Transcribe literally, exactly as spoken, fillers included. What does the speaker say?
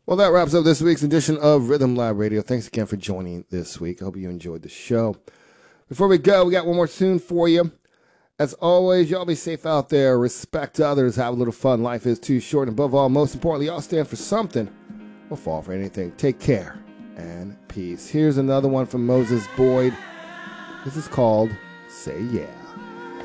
Well, that wraps up this week's edition of Rhythm Lab Radio. Thanks again for joining this week. I hope you enjoyed the show. Before we go, we got one more tune for you. As always, y'all be safe out there. Respect others. Have a little fun. Life is too short. And above all, most importantly, y'all stand for something or fall for anything. Take care and peace. Here's another one from Moses Boyd. This is called Say Yeah.